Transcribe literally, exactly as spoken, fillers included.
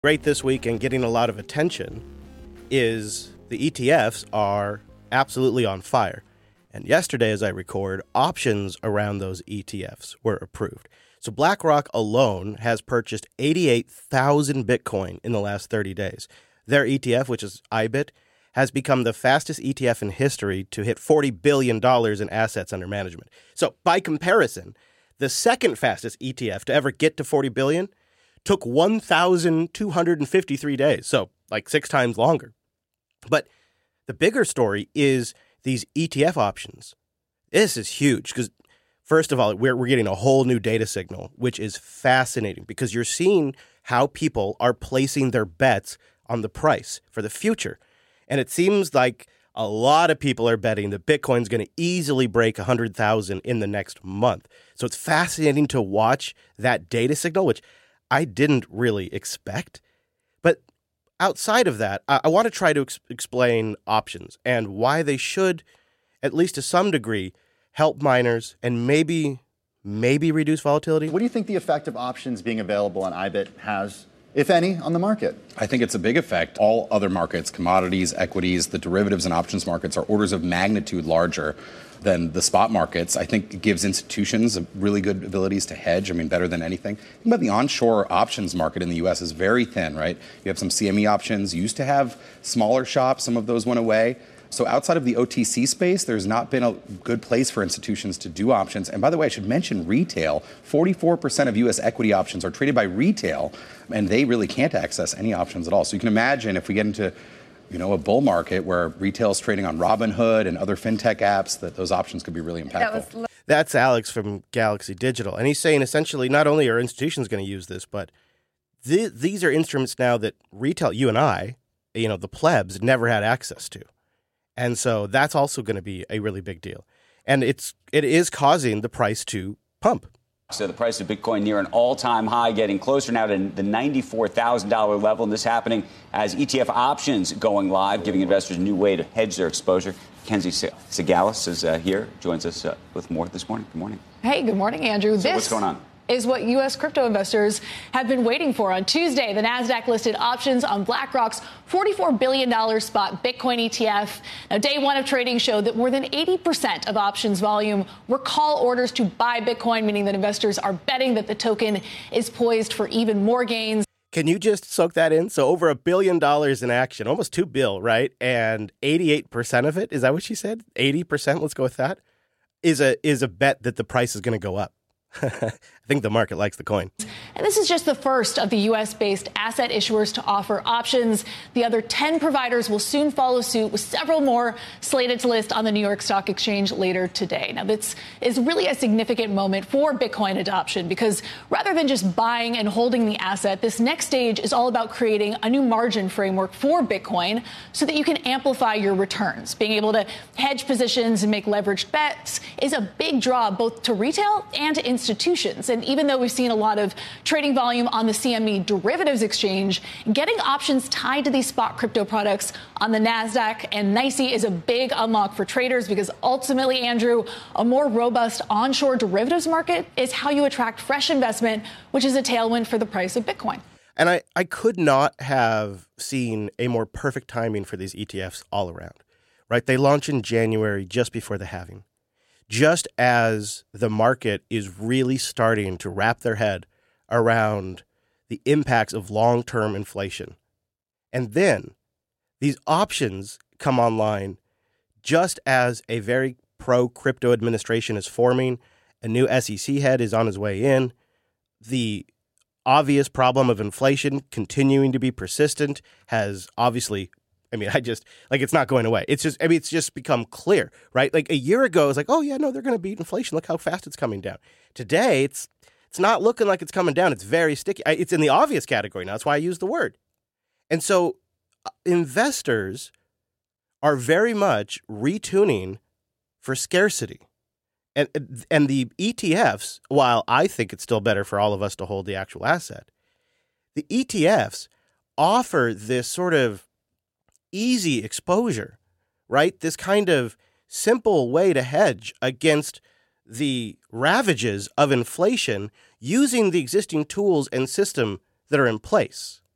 Great this week and getting a lot of attention is the E T Fs are absolutely on fire. And yesterday, as I record, options around those E T Fs were approved. So BlackRock alone has purchased eighty-eight thousand Bitcoin in the last thirty days. Their E T F, which is I B I T, has become the fastest E T F in history to hit forty billion dollars in assets under management. So by comparison, the second fastest E T F to ever get to forty billion dollars took one thousand two hundred fifty-three days, so like six times longer. But the bigger story is these E T F options. This is huge because, first of all, we're, we're getting a whole new data signal, which is fascinating because you're seeing how people are placing their bets on the price for the future. And it seems like a lot of people are betting that Bitcoin's going to easily break one hundred thousand in the next month. So it's fascinating to watch that data signal, which I didn't really expect. But outside of that, I, I want to try to ex- explain options and why they should, at least to some degree, help miners and maybe maybe reduce volatility. What do you think the effect of options being available on I B I T has, if any, on the market? I think it's a big effect. All other markets, commodities, equities, the derivatives and options markets are orders of magnitude larger than the spot markets. I think it gives institutions really good abilities to hedge. I mean, better than anything. Think about the onshore options market in the U S is very thin, right? You have some C M E options. You used to have smaller shops. Some of those went away. So outside of the O T C space, there's not been a good place for institutions to do options. And by the way, I should mention retail. forty-four percent of U S equity options are traded by retail, and they really can't access any options at all. So you can imagine if we get into you know, a bull market where retail is trading on Robinhood and other fintech apps, that those options could be really impactful. That was... That's Alex from Galaxy Digital. And he's saying essentially not only are institutions going to use this, but th- these are instruments now that retail, you and I, you know, the plebs never had access to. And so that's also going to be a really big deal. And it's it is causing the price to pump. So the price of Bitcoin near an all-time high, getting closer now to the ninety-four thousand dollars level. And this happening as E T F options going live, giving investors a new way to hedge their exposure. Kenzie Segalis is uh, here, joins us uh, with more this morning. Good morning. Hey, good morning, Andrew. So this what's going on? Is what U S crypto investors have been waiting for. On Tuesday, the Nasdaq listed options on BlackRock's forty-four billion dollars spot Bitcoin E T F. Now, day one of trading showed that more than eighty percent of options volume were call orders to buy Bitcoin, meaning that investors are betting that the token is poised for even more gains. Can you just soak that in? So over a billion dollars in action, almost two bill, right? And eighty-eight percent of it, is that what she said? eighty percent, let's go with that, is a is a bet that the price is going to go up. I think the market likes the coin. And this is just the first of the U S-based asset issuers to offer options. The other ten providers will soon follow suit, with several more slated to list on the New York Stock Exchange later today. Now, this is really a significant moment for Bitcoin adoption because rather than just buying and holding the asset, this next stage is all about creating a new margin framework for Bitcoin so that you can amplify your returns. Being able to hedge positions and make leveraged bets is a big draw both to retail and to institutions. Institutions. And even though we've seen a lot of trading volume on the C M E derivatives exchange, getting options tied to these spot crypto products on the Nasdaq and NYSE is a big unlock for traders because ultimately, Andrew, a more robust onshore derivatives market is how you attract fresh investment, which is a tailwind for the price of Bitcoin. And I, I could not have seen a more perfect timing for these E T Fs all around, right? They launch in January just before the halving. Just as the market is really starting to wrap their head around the impacts of long-term inflation. And then these options come online just as a very pro-crypto administration is forming. A new S E C head is on his way in. The obvious problem of inflation continuing to be persistent has obviously I mean, I just, like, it's not going away. It's just, I mean, it's just become clear, right? Like a year ago, it's like, oh, yeah, no, they're going to beat inflation. Look how fast it's coming down. Today, it's it's not looking like it's coming down. It's very sticky. It's in the obvious category now. That's why I use the word. And so investors are very much retuning for scarcity. And, and the E T Fs, while I think it's still better for all of us to hold the actual asset, the E T Fs offer this sort of easy exposure, right? This kind of simple way to hedge against the ravages of inflation using the existing tools and system that are in place.